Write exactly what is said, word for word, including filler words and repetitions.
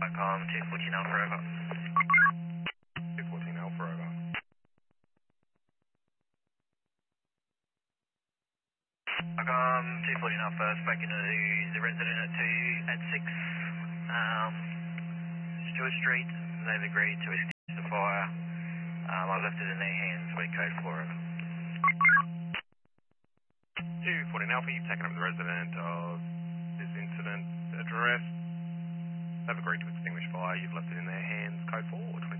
com two fourteen Alpha over. two fourteen Alpha over. com two fourteen Alpha, spoken to the resident at two at six um, Stewart Street. They've agreed to extinguish the fire. Um, I left it in their hands. We code for it. two fourteen Alpha, you've taken up the resident of this incident address. They've agreed to extinguish fire. You've left it in their hands. Code forward.